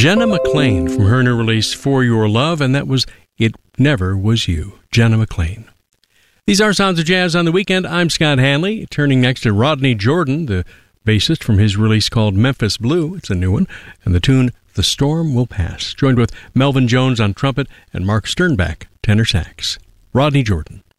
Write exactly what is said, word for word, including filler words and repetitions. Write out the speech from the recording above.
Jenna McLean from her new release For Your Love, and that was It Never Was You, Jenna McLean. These are Sounds of Jazz on the Weekend. I'm Scott Hanley, turning next to Rodney Jordan, the bassist from his release called Memphis Blue. It's a new one, and the tune The Storm Will Pass, joined with Melvin Jones on trumpet and Mark Sternbach, tenor sax. Rodney Jordan.